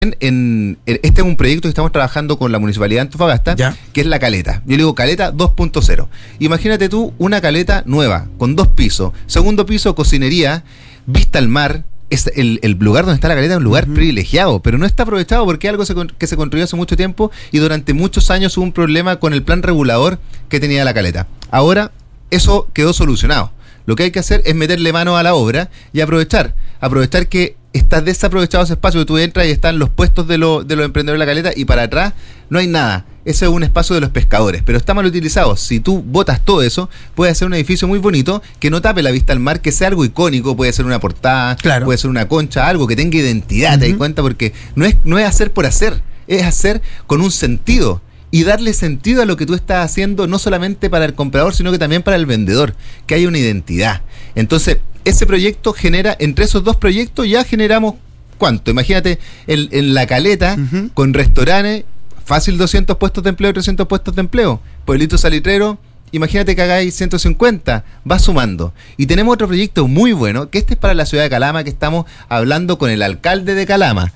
Este es un proyecto que estamos trabajando con la Municipalidad de Antofagasta, ¿Ya? que es la caleta. Yo le digo caleta 2.0. Imagínate tú una caleta nueva, con 2 pisos. Segundo piso, cocinería, vista al mar. Es el lugar donde está la caleta es un lugar privilegiado, pero no está aprovechado porque es algo que se construyó hace mucho tiempo y durante muchos años hubo un problema con el plan regulador que tenía la caleta. Ahora eso quedó solucionado. Lo que hay que hacer es meterle mano a la obra y aprovechar que está desaprovechado ese espacio, que tú entras y están los puestos de los emprendedores de la caleta y para atrás no hay nada. Ese es un espacio de los pescadores, pero está mal utilizado. Si tú botas todo eso, puedes hacer un edificio muy bonito que no tape la vista al mar, que sea algo icónico, puede ser una portada, claro, puede ser una concha, algo que tenga identidad, ¿te das cuenta? Porque no es hacer por hacer, es hacer con un sentido. Y darle sentido a lo que tú estás haciendo, no solamente para el comprador, sino que también para el vendedor, que haya una identidad. Entonces, ese proyecto genera, entre esos 2 proyectos ya generamos, ¿cuánto? Imagínate, en la caleta, con restaurantes, fácil 200 puestos de empleo, 300 puestos de empleo. Pueblito salitrero, imagínate que hagáis 150, va sumando. Y tenemos otro proyecto muy bueno, que este es para la ciudad de Calama, que estamos hablando con el alcalde de Calama,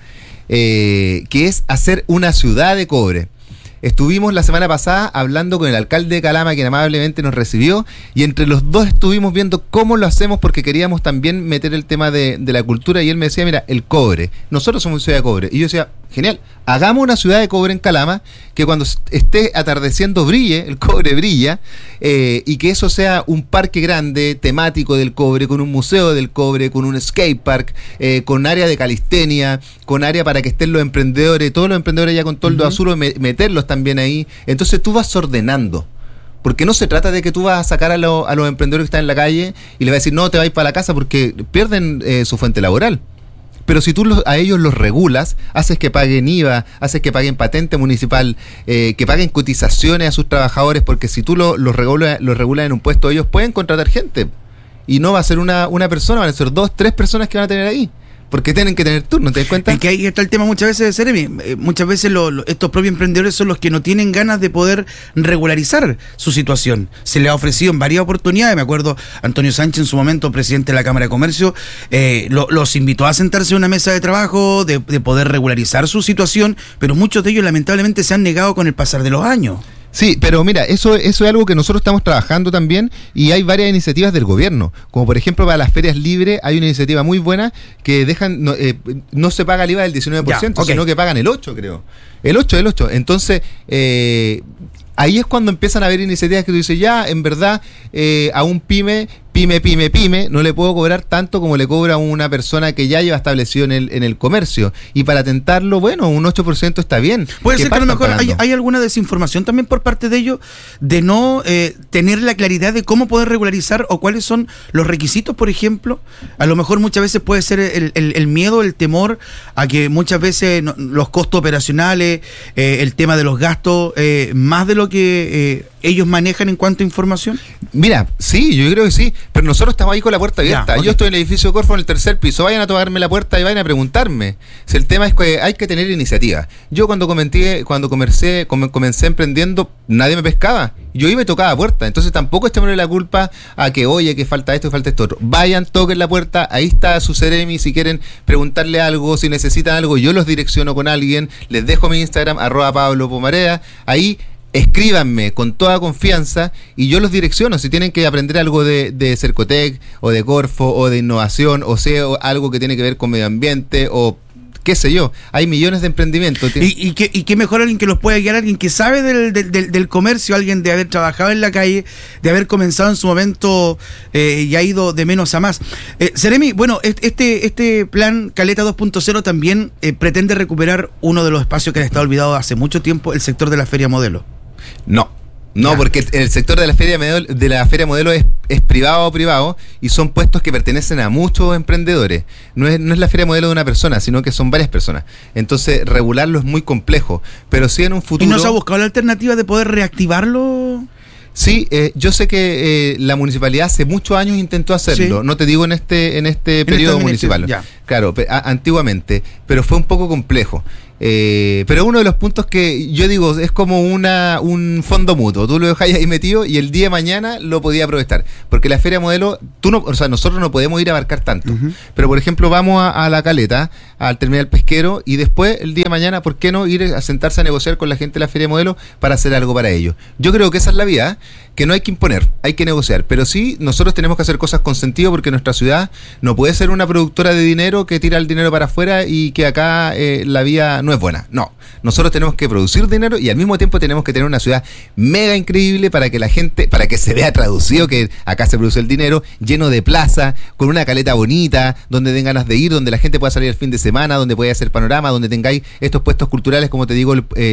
que es hacer una ciudad de cobre. Estuvimos la semana pasada hablando con el alcalde de Calama, quien amablemente nos recibió, y entre los dos estuvimos viendo cómo lo hacemos porque queríamos también meter el tema de la cultura, y él me decía, mira, el cobre, nosotros somos ciudad de cobre, y yo decía, genial, hagamos una ciudad de cobre en Calama, que cuando esté atardeciendo brille, el cobre brilla, y que eso sea un parque grande, temático del cobre, con un museo del cobre, con un skate park, con área de calistenia, con área para que estén los emprendedores, todos los emprendedores ya con toldo azul, meterlos también ahí. Entonces tú vas ordenando, porque no se trata de que tú vas a sacar a los emprendedores que están en la calle y le vas a decir, no, te vas para la casa, porque pierden su fuente laboral. Pero si tú a ellos los regulas, haces que paguen IVA, haces que paguen patente municipal, que paguen cotizaciones a sus trabajadores, porque si tú los regulas en un puesto, ellos pueden contratar gente. Y no va a ser una persona, van a ser 2, 3 personas que van a tener ahí. Porque tienen que tener turno, ¿te das cuenta? Es que ahí está el tema muchas veces de Seremi. Muchas veces estos propios emprendedores son los que no tienen ganas de poder regularizar su situación. Se les ha ofrecido en varias oportunidades. Me acuerdo, Antonio Sánchez, en su momento, presidente de la Cámara de Comercio, los invitó a sentarse en una mesa de trabajo, de poder regularizar su situación, pero muchos de ellos lamentablemente se han negado con el pasar de los años. Sí, pero mira, eso es algo que nosotros estamos trabajando también, y hay varias iniciativas del gobierno, como por ejemplo para las ferias libres hay una iniciativa muy buena que dejan no se paga el IVA del 19%, sino que pagan el 8%, creo. El 8%. Entonces, ahí es cuando empiezan a haber iniciativas que tú dices, ya, en verdad, a un pyme, no le puedo cobrar tanto como le cobra una persona que ya lleva establecido en el comercio. Y para tentarlo, bueno, un 8% está bien. Puede ser que a lo mejor hay alguna desinformación también por parte de ellos, de no tener la claridad de cómo poder regularizar o cuáles son los requisitos, por ejemplo. A lo mejor muchas veces puede ser el miedo, el temor a que muchas veces los costos operacionales, el tema de los gastos, más de lo que ellos manejan en cuanto a información. Mira, sí, yo creo que sí, pero nosotros estamos ahí con la puerta abierta. Yo estoy en el edificio Corfo en el 3er piso, vayan a tocarme la puerta y vayan a preguntarme. Si el tema es que hay que tener iniciativa. Yo cuando comencé emprendiendo, nadie me pescaba. Yo iba y tocaba puerta, entonces tampoco echémosle la culpa a que, oye, que falta esto, que falta esto otro. Vayan, toquen la puerta, ahí está su Seremi, si quieren preguntarle algo, si necesitan algo, yo los direcciono con alguien, les dejo mi Instagram, @PabloPomarea, ahí escríbanme con toda confianza y yo los direcciono. Si tienen que aprender algo de Cercotec o de Corfo o de innovación o sea algo que tiene que ver con medio ambiente o qué sé yo, hay millones de emprendimientos. Y qué mejor alguien que los pueda guiar, alguien que sabe del comercio, alguien de haber trabajado en la calle, de haber comenzado en su momento y ha ido de menos a más. Seremi, bueno, este plan Caleta 2.0 también pretende recuperar uno de los espacios que ha estado olvidado hace mucho tiempo, el sector de la Feria Modelo. No, porque el sector de la Feria Modelo es privado y son puestos que pertenecen a muchos emprendedores. No es la Feria Modelo de una persona, sino que son varias personas. Entonces, regularlo es muy complejo. Pero sí en un futuro... ¿Y no se ha buscado la alternativa de poder reactivarlo? Sí, yo sé que la municipalidad hace muchos años intentó hacerlo, no te digo en este periodo municipal, claro, antiguamente, pero fue un poco complejo. Pero uno de los puntos que yo digo es como un fondo mutuo. Tú lo dejas ahí metido y el día de mañana lo podías aprovechar. Porque la Feria Modelo, nosotros no podemos ir a abarcar tanto. Pero por ejemplo, vamos a La Caleta, al terminal pesquero, y después el día de mañana, ¿por qué no ir a sentarse a negociar con la gente de la Feria Modelo para hacer algo para ellos? Yo creo que esa es la vía, que no hay que imponer, hay que negociar. Pero sí, nosotros tenemos que hacer cosas con sentido, porque nuestra ciudad no puede ser una productora de dinero que tira el dinero para afuera y que acá la vía no es buena. No, nosotros tenemos que producir dinero y al mismo tiempo tenemos que tener una ciudad mega increíble para que la gente, para que se vea traducido que acá se produce el dinero, lleno de plaza, con una caleta bonita, donde den ganas de ir, donde la gente pueda salir el fin de semana, donde pueda hacer panorama, donde tengáis estos puestos culturales, como te digo,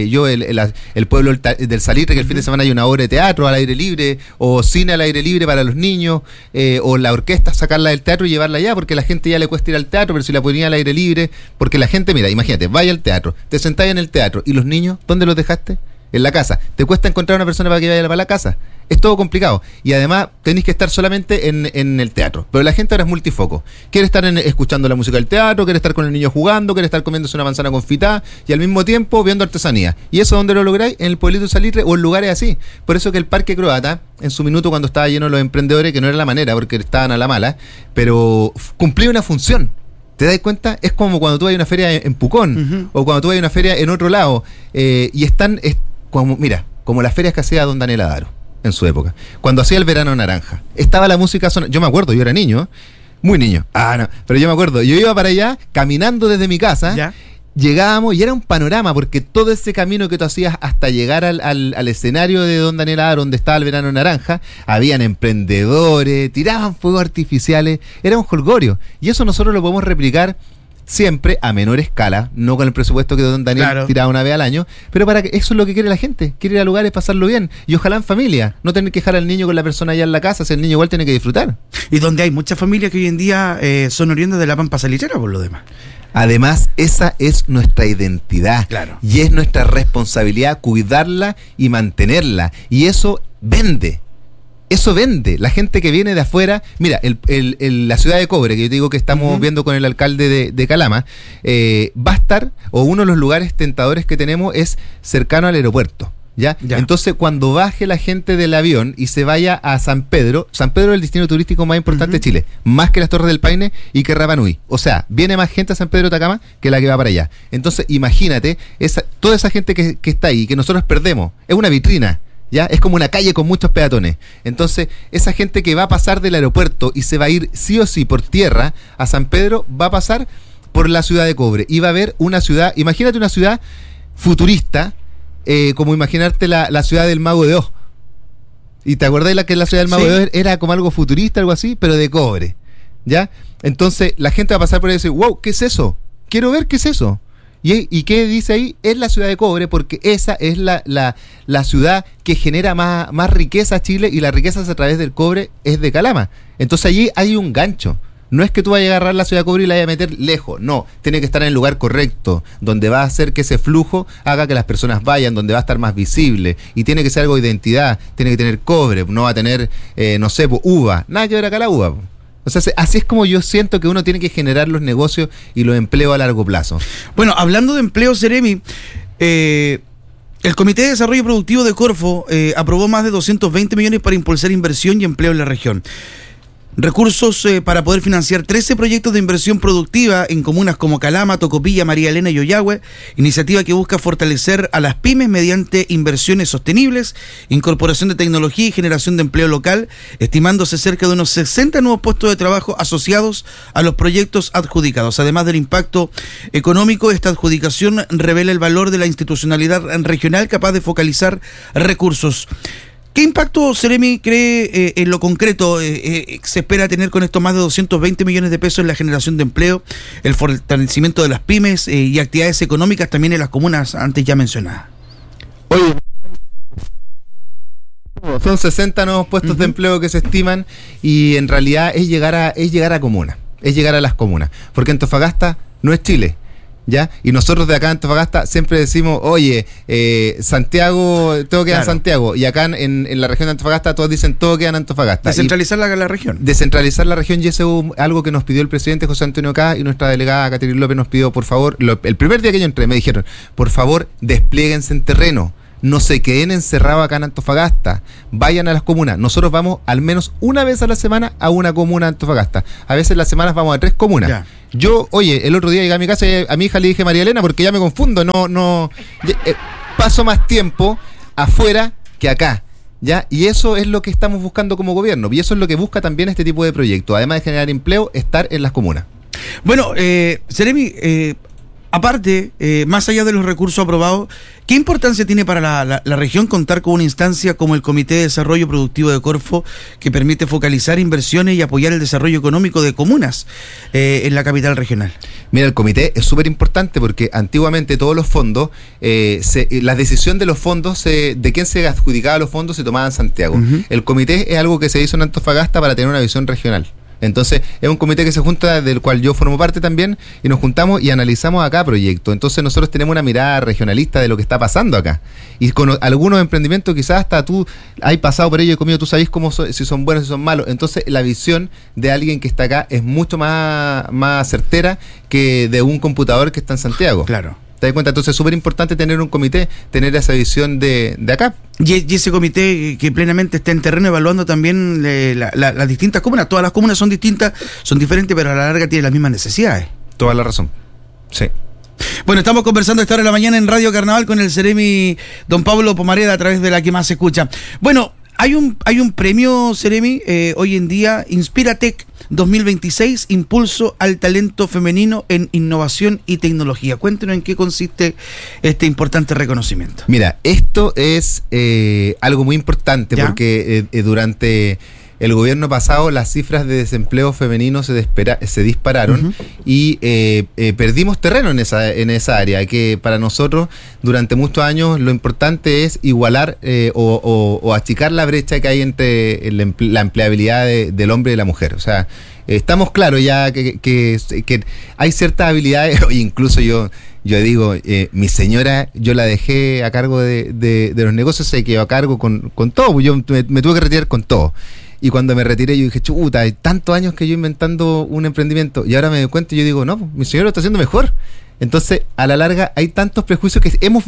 el pueblo del Salitre, que el fin de semana hay una obra de teatro al aire libre, o cine al aire libre para los niños, o la orquesta, sacarla del teatro y llevarla allá, porque la gente ya le cuesta ir al teatro, pero si la ponía al aire libre, porque la gente, mira, imagínate, vaya al teatro, te sentás en el teatro, y los niños, ¿dónde los dejaste? En la casa. Te cuesta encontrar una persona para que vaya para la casa. Es todo complicado. Y además tenéis que estar solamente en el teatro. Pero la gente ahora es multifoco. Quiere estar escuchando la música del teatro, quiere estar con el niño jugando, quiere estar comiéndose una manzana confitada y al mismo tiempo viendo artesanía. ¿Y eso dónde lo lográis? En el pueblito de Salitre o en lugares así. Por eso que el Parque Croata, en su minuto cuando estaba lleno de los emprendedores, que no era la manera porque estaban a la mala, pero cumplía una función. ¿Te das cuenta? Es como cuando tú vas a una feria en Pucón, o cuando tú vas a una feria en otro lado, y están, como las ferias que hacía don Daniel Adaro en su época, cuando hacía el verano naranja. Estaba la música sonando. Yo me acuerdo, yo era niño, muy niño. Pero yo me acuerdo, yo iba para allá caminando desde mi casa. ¿Ya? Llegábamos y era un panorama, porque todo ese camino que tú hacías hasta llegar al escenario de don Daniel Adaro, donde estaba el verano naranja, habían emprendedores, tiraban fuegos artificiales, era un jolgorio. Y eso nosotros lo podemos replicar siempre a menor escala, no con el presupuesto que don Daniel tiraba una vez al año, pero para que eso es lo que quiere la gente, quiere ir a lugares, pasarlo bien, y ojalá en familia, no tener que dejar al niño con la persona allá en la casa, si el niño igual tiene que disfrutar. Y donde hay muchas familias que hoy en día son oriundas de la Pampa Salitrera, por lo demás. Además, esa es nuestra identidad, y es nuestra responsabilidad cuidarla y mantenerla, y eso vende. Eso vende. La gente que viene de afuera, mira, la ciudad de Cobre, que yo te digo que estamos viendo con el alcalde de Calama, va a estar, o uno de los lugares tentadores que tenemos es cercano al aeropuerto. ¿Ya? Entonces, cuando baje la gente del avión y se vaya a San Pedro es el destino turístico más importante de Chile, más que las Torres del Paine y que Rapa Nui. O sea, viene más gente a San Pedro de Atacama que la que va para allá. Entonces, imagínate, toda esa gente que está ahí, que nosotros perdemos, es una vitrina. ¿Ya? Es como una calle con muchos peatones. Entonces, esa gente que va a pasar del aeropuerto y se va a ir sí o sí por tierra a San Pedro, va a pasar por la ciudad de Cobre. Y va a ver una ciudad, imagínate una ciudad futurista, como imaginarte la ciudad del Mago de Oz. ¿Y te acordás que la ciudad del Mago de Oz era como algo futurista, algo así, pero de cobre? ¿Ya? Entonces, la gente va a pasar por ahí y decir, wow, ¿qué es eso? Quiero ver qué es eso. ¿Y qué dice ahí? Es la ciudad de Cobre, porque esa es la ciudad que genera más riqueza a Chile, y la riqueza a través del cobre es de Calama. Entonces allí hay un gancho. No es que tú vayas a agarrar la ciudad de Cobre y la vayas a meter lejos, no, tiene que estar en el lugar correcto, donde va a hacer que ese flujo haga que las personas vayan, donde va a estar más visible, y tiene que ser algo de identidad, tiene que tener cobre, no va a tener, uva, nada que ver acá la uva. O sea, así es como yo siento que uno tiene que generar los negocios y los empleos a largo plazo. Bueno, hablando de empleo, Seremi, el Comité de Desarrollo Productivo de Corfo aprobó más de 220 millones para impulsar inversión y empleo en la región. Recursos para poder financiar 13 proyectos de inversión productiva en comunas como Calama, Tocopilla, María Elena y Ollagüe, iniciativa que busca fortalecer a las pymes mediante inversiones sostenibles, incorporación de tecnología y generación de empleo local, estimándose cerca de unos 60 nuevos puestos de trabajo asociados a los proyectos adjudicados. Además del impacto económico, esta adjudicación revela el valor de la institucionalidad regional capaz de focalizar recursos. ¿Qué impacto, Seremi, cree en lo concreto se espera tener con estos más de 220 millones de pesos en la generación de empleo, el fortalecimiento de las pymes y actividades económicas también en las comunas antes ya mencionadas? Oye, son 60 nuevos puestos de empleo que se estiman, y en realidad es llegar a comunas, es llegar a las comunas, porque Antofagasta no es Chile. ¿Ya? Y nosotros de acá en Antofagasta siempre decimos, oye, Santiago, todo queda en Santiago. Y acá en la región de Antofagasta todos dicen, todo queda en Antofagasta. Descentralizar la región. Descentralizar la región, y eso es algo que nos pidió el presidente José Antonio Caz, y nuestra delegada Caterina López nos pidió, por favor, el primer día que yo entré, me dijeron, por favor, desplieguense en terreno. No se queden encerrados acá en Antofagasta. Vayan a las comunas. Nosotros vamos al menos una vez a la semana a una comuna de Antofagasta. A veces en las semanas vamos a 3 comunas. Ya. Yo, oye, el otro día llegué a mi casa y a mi hija le dije María Elena porque ya me confundo. Paso más tiempo afuera que acá. ¿Ya? Y eso es lo que estamos buscando como gobierno. Y eso es lo que busca también este tipo de proyectos. Además de generar empleo, estar en las comunas. Bueno, Seremi, aparte, más allá de los recursos aprobados, ¿qué importancia tiene para la región contar con una instancia como el Comité de Desarrollo Productivo de Corfo, que permite focalizar inversiones y apoyar el desarrollo económico de comunas en la capital regional? Mira, el comité es súper importante porque antiguamente todos los fondos, la decisión de los fondos, de quién se adjudicaba los fondos, se tomaba en Santiago. Uh-huh. El comité es algo que se hizo en Antofagasta para tener una visión regional. Entonces, es un comité que se junta, del cual yo formo parte también, y nos juntamos y analizamos acá proyectos. Entonces, nosotros tenemos una mirada regionalista de lo que está pasando acá. Y con algunos emprendimientos, quizás hasta tú has pasado por ello y comido, tú sabes si son buenos, si son malos. Entonces, la visión de alguien que está acá es mucho más certera que de un computador que está en Santiago. Claro. ¿Te das cuenta? Entonces es súper importante tener un comité, tener esa visión de acá. Y ese comité que plenamente está en terreno evaluando también las distintas comunas. Todas las comunas son distintas, son diferentes, pero a la larga tienen las mismas necesidades. Toda la razón. Sí. Bueno, estamos conversando a esta hora de la mañana en Radio Carnaval con el Seremi don Pablo Pomareda a través de la que más se escucha. Bueno, hay un premio, Seremi, hoy en día, Inspiratec 2026, Impulso al Talento Femenino en Innovación y Tecnología. Cuéntenos en qué consiste este importante reconocimiento. Mira, esto es algo muy importante. ¿Ya? Porque durante el gobierno pasado las cifras de desempleo femenino se dispararon. Uh-huh. Y perdimos terreno en esa área, que para nosotros durante muchos años lo importante es igualar o achicar la brecha que hay entre la empleabilidad del hombre y la mujer. O sea, estamos claros ya que hay ciertas habilidades, incluso yo digo, mi señora, yo la dejé a cargo de los negocios, se quedó a cargo con todo, yo me tuve que retirar con todo. Y cuando me retiré yo dije, chuta, hay tantos años que yo inventando un emprendimiento, y ahora me doy cuenta y yo digo, no, mi señora lo está haciendo mejor. Entonces, a la larga, hay tantos prejuicios que hemos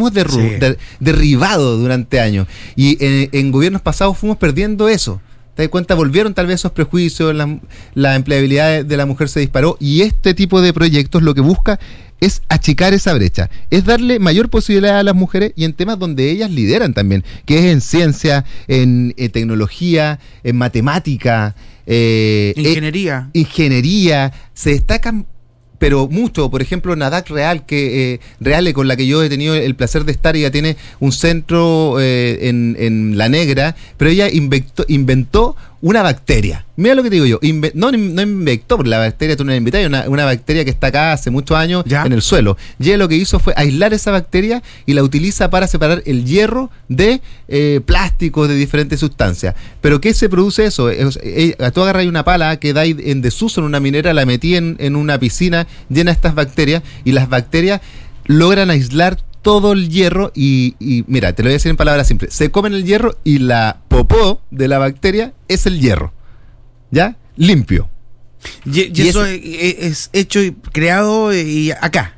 derribado durante años. Y en gobiernos pasados fuimos perdiendo eso. ¿Te das cuenta? Volvieron tal vez esos prejuicios, la empleabilidad de la mujer se disparó, y este tipo de proyectos lo que busca es achicar esa brecha, es darle mayor posibilidad a las mujeres y en temas donde ellas lideran también, que es en ciencia, en tecnología, en matemática, ingeniería, se destacan pero mucho. Por ejemplo, Nadac Reale, con la que yo he tenido el placer de estar, ella tiene un centro en La Negra, pero ella inventó una bacteria. Mira lo que te digo yo, no inventó, porque la bacteria tú no la inventas, una bacteria que está acá hace muchos años. ¿Ya? En el suelo. Y ella lo que hizo fue aislar esa bacteria y la utiliza para separar el hierro de plásticos, de diferentes sustancias. ¿Pero qué se produce eso? Tú agarras una pala que da en desuso en una minera, la metí en una piscina llena de estas bacterias, y las bacterias logran aislar todo el hierro y mira, te lo voy a decir en palabras simples, se comen el hierro y la popó de la bacteria es el hierro, ¿ya? Limpio. Y eso es hecho y creado acá.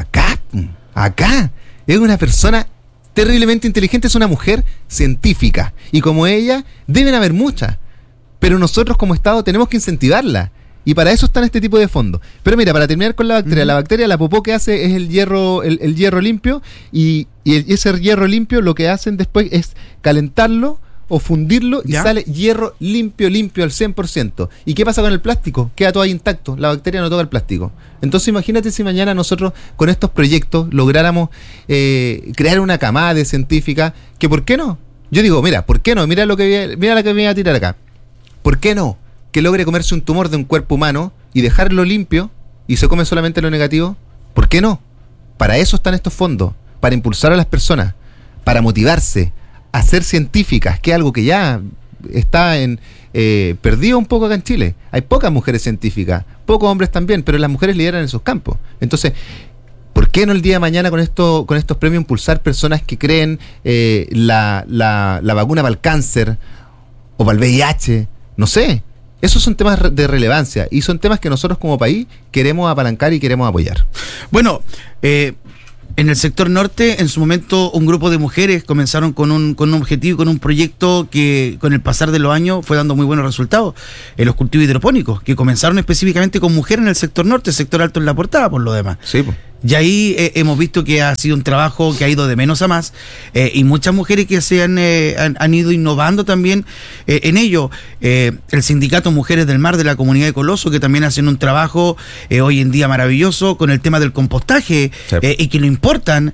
Es una persona terriblemente inteligente, es una mujer científica, y como ella deben haber muchas, pero nosotros como Estado tenemos que incentivarla. Y para eso están este tipo de fondos. Pero mira, para terminar con la bacteria, la bacteria, la popó que hace es el hierro limpio, y ese hierro limpio lo que hacen después es calentarlo o fundirlo, ¿ya? Y sale hierro limpio al 100%. ¿Y qué pasa con el plástico? Queda todo ahí intacto, la bacteria no toca el plástico. Entonces imagínate si mañana nosotros con estos proyectos lográramos crear una camada de científicas, que ¿por qué no? Yo digo, mira, ¿por qué no? Mira la que me voy a tirar acá. ¿Por qué no? Que logre comerse un tumor de un cuerpo humano y dejarlo limpio y se come solamente lo negativo. ¿Por qué no? Para eso están estos fondos, para impulsar a las personas, para motivarse a ser científicas, que es algo que ya está perdido un poco acá en Chile. Hay pocas mujeres científicas, pocos hombres también, pero las mujeres lideran en sus campos. Entonces, ¿Por qué no el día de mañana con estos premios impulsar personas que creen la vacuna para el cáncer o para el VIH? No sé. Esos son temas de relevancia y son temas que nosotros como país queremos apalancar y queremos apoyar. Bueno, en el sector norte, en su momento, un grupo de mujeres comenzaron con un objetivo, con un proyecto que con el pasar de los años fue dando muy buenos resultados. Los cultivos hidropónicos, que comenzaron específicamente con mujeres en el sector norte, el sector alto en la portada, por lo demás. Sí, pues. Y ahí hemos visto que ha sido un trabajo que ha ido de menos a más, y muchas mujeres que se han ido innovando también en ello. El Sindicato Mujeres del Mar de la Comunidad de Coloso, que también hacen un trabajo hoy en día maravilloso con el tema del compostaje, sí. Y que lo importan.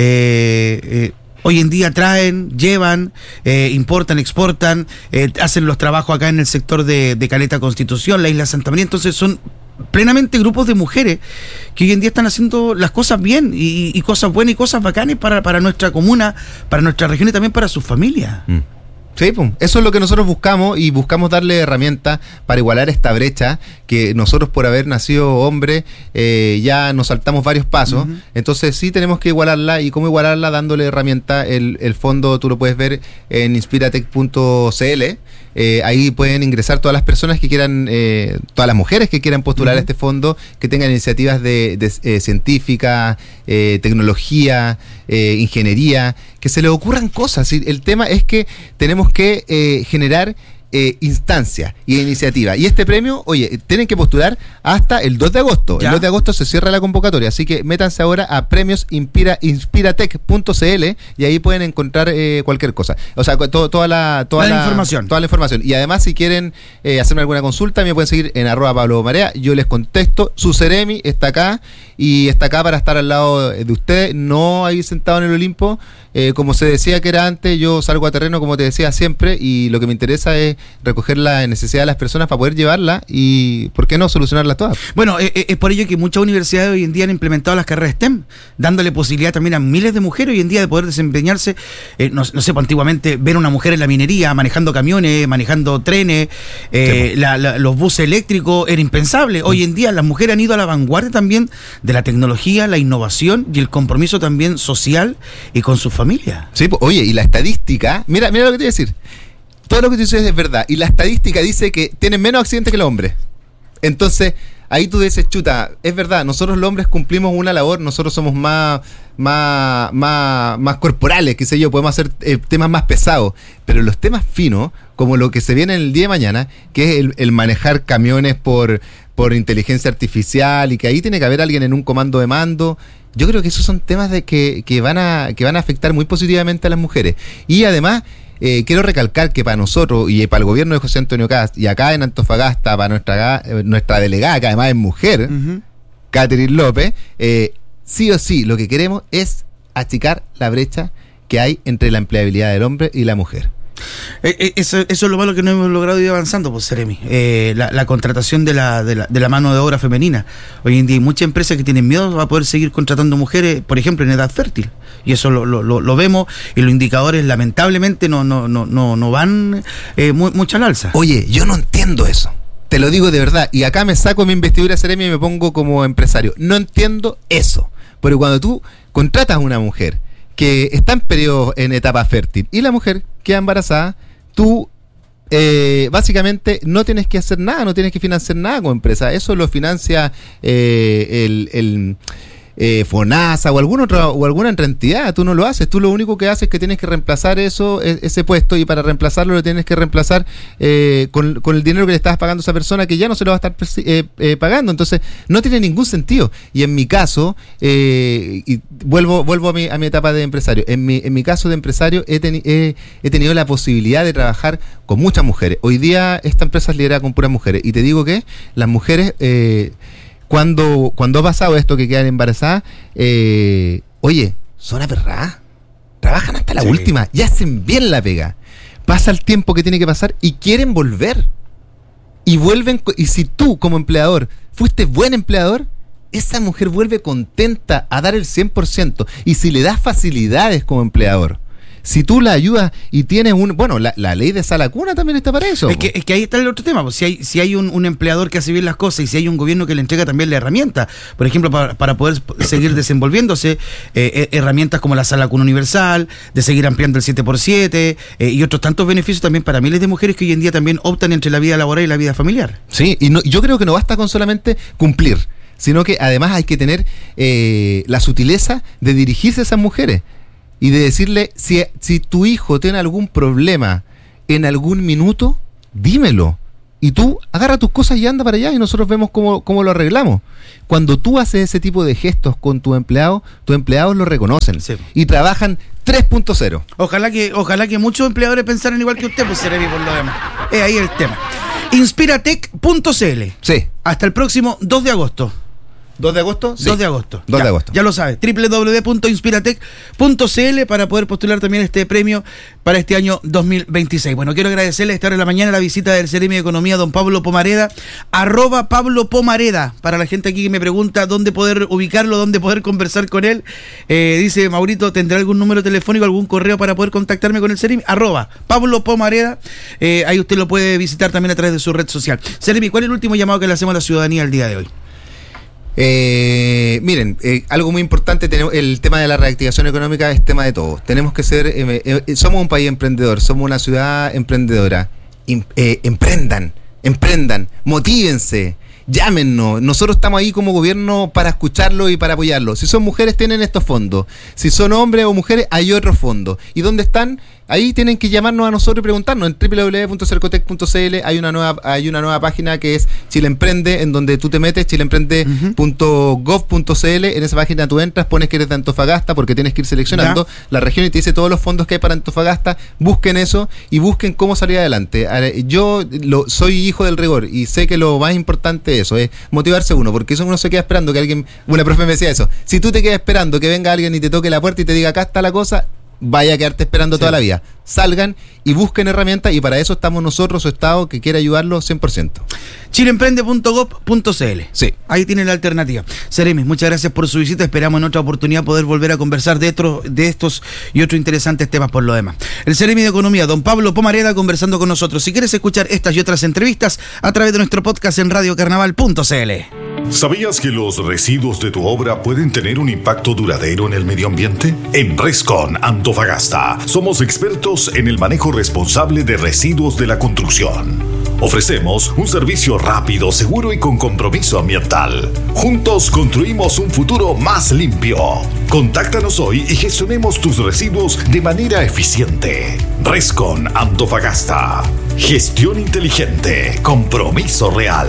Hoy en día traen, llevan, importan, exportan, hacen los trabajos acá en el sector de Caleta Constitución, la isla Santa María. Entonces son plenamente grupos de mujeres que hoy en día están haciendo las cosas bien y cosas buenas y cosas bacanas para nuestra comuna, para nuestra región y también para sus familias. Sí, pues, eso es lo que nosotros buscamos y buscamos darle herramientas para igualar esta brecha que nosotros por haber nacido hombre ya nos saltamos varios pasos. Uh-huh. Entonces sí tenemos que igualarla. ¿Y cómo igualarla? Dándole herramienta. El fondo tú lo puedes ver en inspiratech.cl. Ahí pueden ingresar todas las personas que quieran, todas las mujeres que quieran postular a este fondo, que tengan iniciativas de científica, tecnología, ingeniería, que se les ocurran cosas. El tema es que tenemos que generar instancia y iniciativa. Y este premio, oye, tienen que postular hasta el 2 de agosto. ¿Ya? El 2 de agosto se cierra la convocatoria, así que métanse ahora a premiosinspiratech.cl y ahí pueden encontrar cualquier cosa. O sea, toda la información. Toda la información. Y además, si quieren hacerme alguna consulta, me pueden seguir en @PabloMarea. Yo les contesto. Su Ceremi está acá y está acá para estar al lado de ustedes, no ahí sentado en el Olimpo. Como se decía que era antes, yo salgo a terreno, como te decía siempre, y lo que me interesa es recoger la necesidad de las personas para poder llevarla y, ¿por qué no, solucionarlas todas? Bueno, es por ello que muchas universidades hoy en día han implementado las carreras STEM, dándole posibilidad también a miles de mujeres hoy en día de poder desempeñarse. No sé, pues, antiguamente ver a una mujer en la minería, manejando camiones, manejando trenes, los buses eléctricos, era impensable. Hoy en día las mujeres han ido a la vanguardia también de la tecnología, la innovación y el compromiso también social y con sus familias. Sí, pues, oye, y la estadística, mira lo que te voy a decir. Todo lo que tú dices es verdad. Y la estadística dice que tienen menos accidentes que los hombres. Entonces, ahí tú dices, chuta, es verdad, nosotros los hombres cumplimos una labor, nosotros somos más corporales, qué sé yo, podemos hacer temas más pesados. Pero los temas finos, como lo que se viene el día de mañana, que es el manejar camiones por inteligencia artificial y que ahí tiene que haber alguien en un comando de mando. Yo creo que esos son temas que van a afectar muy positivamente a las mujeres. Y además, quiero recalcar que para nosotros y para el gobierno de José Antonio Kast y acá en Antofagasta, para nuestra delegada, que además es mujer, uh-huh, Catherine López, sí o sí lo que queremos es achicar la brecha que hay entre la empleabilidad del hombre y la mujer. Eso es lo malo que no hemos logrado ir avanzando, pues, Ceremi. La contratación de la mano de obra femenina. Hoy en día hay muchas empresas que tienen miedo a poder seguir contratando mujeres, por ejemplo, en edad fértil. Y eso lo vemos, y los indicadores lamentablemente no van mucho al alza. Oye, yo no entiendo eso. Te lo digo de verdad. Y acá me saco mi investidura, Ceremi, y me pongo como empresario. No entiendo eso. Porque cuando tú contratas a una mujer que está en etapa fértil y la mujer queda embarazada, tú básicamente no tienes que hacer nada, no tienes que financiar nada como empresa. Eso lo financia el FONASA o alguna otra entidad. Tú no lo haces, tú lo único que haces es que tienes que reemplazar ese puesto, y para reemplazarlo lo tienes que reemplazar con el dinero que le estás pagando a esa persona, que ya no se lo va a estar pagando. Entonces no tiene ningún sentido. Y en mi caso, y vuelvo a mi etapa de empresario, en mi caso de empresario he tenido la posibilidad de trabajar con muchas mujeres. Hoy día esta empresa es liderada con puras mujeres, y te digo que las mujeres, cuando ha pasado esto que quedan embarazadas, oye, son aperradas, trabajan hasta la última y hacen bien la pega. Pasa el tiempo que tiene que pasar y quieren volver. Y vuelven, y si tú como empleador fuiste buen empleador, esa mujer vuelve contenta a dar el 100%. Y si le das facilidades como empleador, Si tú la ayudas y tienes la ley de sala cuna también está para eso. Es que ahí está el otro tema, pues, si hay un empleador que hace bien las cosas y si hay un gobierno que le entrega también la herramienta, por ejemplo, para poder seguir desenvolviéndose, herramientas como la sala cuna universal, de seguir ampliando el 7x7 y otros tantos beneficios también para miles de mujeres que hoy en día también optan entre la vida laboral y la vida familiar. Sí, y yo creo que no basta con solamente cumplir, sino que además hay que tener la sutileza de dirigirse a esas mujeres y de decirle, si tu hijo tiene algún problema en algún minuto, dímelo. Y tú agarra tus cosas y anda para allá y nosotros vemos cómo lo arreglamos. Cuando tú haces ese tipo de gestos con tus empleados lo reconocen, sí, y trabajan 3.0. Ojalá que muchos empleadores pensaran igual que usted, pues Seremi, por lo demás. Es ahí el tema. Inspiratech.cl. Sí. Hasta el próximo 2 de agosto. ¿2 de agosto? Sí. 2 de agosto. 2 de agosto. Ya lo sabe. www.inspiratech.cl para poder postular también este premio para este año 2026. Bueno, quiero agradecerle esta hora de la mañana la visita del Seremi de Economía, don Pablo Pomareda, @Pablo Pomareda, para la gente aquí que me pregunta dónde poder ubicarlo, dónde poder conversar con él. Dice Maurito, ¿tendrá algún número telefónico, algún correo para poder contactarme con el Seremi? @Pablo Pomareda. Ahí usted lo puede visitar también a través de su red social. Seremi, ¿cuál es el último llamado que le hacemos a la ciudadanía el día de hoy? Miren, algo muy importante, el tema de la reactivación económica es tema de todos. Tenemos que ser, somos un país emprendedor, somos una ciudad emprendedora. Emprendan, motívense, llámenos. Nosotros estamos ahí como gobierno para escucharlo y para apoyarlo. Si son mujeres, tienen estos fondos. Si son hombres o mujeres, hay otros fondos. ¿Y dónde están? Ahí tienen que llamarnos a nosotros y preguntarnos. En www.cercotec.cl hay una nueva página que es Chile Emprende, en donde tú te metes, chileemprende.gov.cl. En esa página tú entras, pones que eres de Antofagasta, porque tienes que ir seleccionando la región y te dice todos los fondos que hay para Antofagasta. Busquen eso y busquen cómo salir adelante. Yo soy hijo del rigor y sé que lo más importante es eso, es motivarse uno, porque eso uno se queda esperando que alguien, una profe me decía eso, si tú te quedas esperando que venga alguien y te toque la puerta y te diga acá está la cosa, vaya a quedarte esperando toda la vida. Salgan y busquen herramientas, y para eso estamos nosotros, su Estado, que quiere ayudarlos 100%. chileemprende.gov.cl. Sí. Ahí tienen la alternativa. Seremi, muchas gracias por su visita. Esperamos en otra oportunidad poder volver a conversar de estos y otros interesantes temas por lo demás. El Seremi de Economía, don Pablo Pomareda, conversando con nosotros. Si quieres escuchar estas y otras entrevistas a través de nuestro podcast en radiocarnaval.cl. ¿Sabías que los residuos de tu obra pueden tener un impacto duradero en el medio ambiente? En Rescon Antofagasta somos expertos en el manejo responsable de residuos de la construcción. Ofrecemos un servicio rápido, seguro y con compromiso ambiental. Juntos construimos un futuro más limpio. Contáctanos hoy y gestionemos tus residuos de manera eficiente. Rescon Antofagasta. Gestión inteligente. Compromiso real.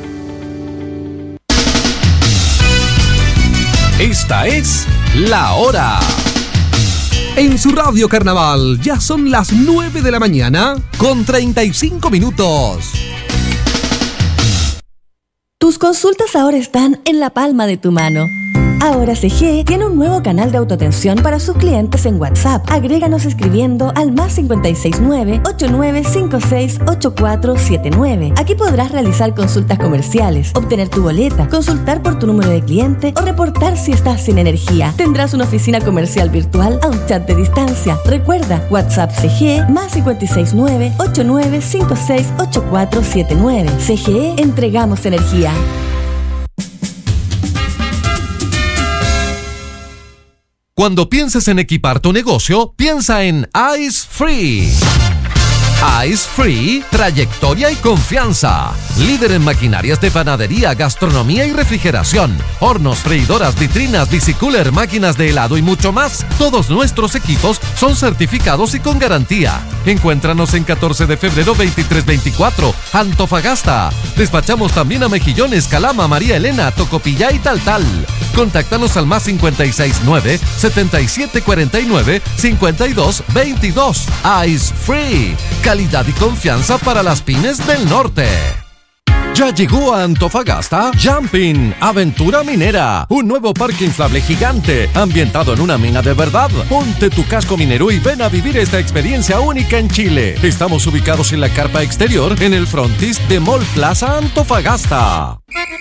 Esta es La Hora. En su Radio Carnaval ya son las 9 de la mañana con 35 minutos. Tus consultas ahora están en la palma de tu mano. Ahora CGE tiene un nuevo canal de autoatención para sus clientes en WhatsApp. Agréganos escribiendo al +569 8956 8479. Aquí podrás realizar consultas comerciales, obtener tu boleta, consultar por tu número de cliente o reportar si estás sin energía. Tendrás una oficina comercial virtual a un chat de distancia. Recuerda, WhatsApp CGE +569 8956 8479. CGE, entregamos energía. Cuando pienses en equipar tu negocio, piensa en Ice Free. Ice Free, trayectoria y confianza. Líder en maquinarias de panadería, gastronomía y refrigeración. Hornos, freidoras, vitrinas, bicicooler, máquinas de helado y mucho más. Todos nuestros equipos son certificados y con garantía. Encuéntranos en 14 de febrero 2324, Antofagasta. Despachamos también a Mejillones, Calama, María Elena, Tocopilla y Taltal. Contáctanos al +569 7749 5222. Ice Free. Calidad y confianza para las pymes del norte. Ya llegó a Antofagasta Jumping, Aventura Minera, un nuevo parque inflable gigante, ambientado en una mina de verdad. Ponte tu casco minero y ven a vivir esta experiencia única en Chile. Estamos ubicados en la carpa exterior, en el frontis de Mall Plaza Antofagasta.